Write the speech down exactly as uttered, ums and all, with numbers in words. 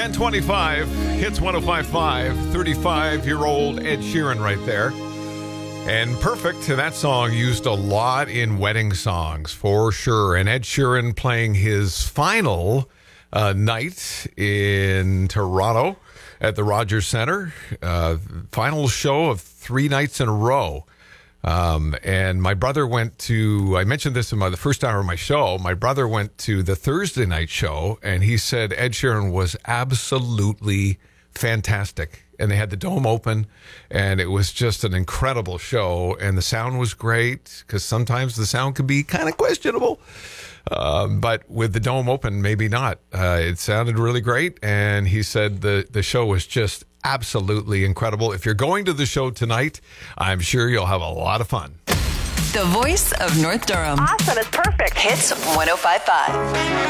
ten twenty-five, hits one oh five point five, thirty-five-year-old Ed Sheeran right there. And Perfect, that song used a lot in wedding songs, for sure. And Ed Sheeran playing his final uh, night in Toronto at the Rogers Centre. Uh, final show of three nights in a row. Um, and my brother went to, I mentioned this in my, the first hour of my show, my brother went to the Thursday night show, and he said Ed Sheeran was absolutely fantastic. And they had the dome open, and it was just an incredible show. And the sound was great, because sometimes the sound can be kind of questionable. Um, but with the dome open, maybe not. Uh, it sounded really great. And he said the, the show was just absolutely incredible. If you're going to the show tonight, I'm sure you'll have a lot of fun. The voice of North Durham. Awesome. It's perfect. Hits one oh five point five.